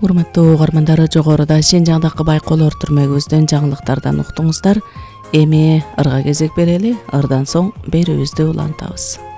Урматтуу угармандар, жогоруда Шинжаңдагы Байколор түрмөгүбүздөн жаңылыктардан уктуңуздар. Эми ырга кезек берели, ырдан соң берүүбүздү улантабыз.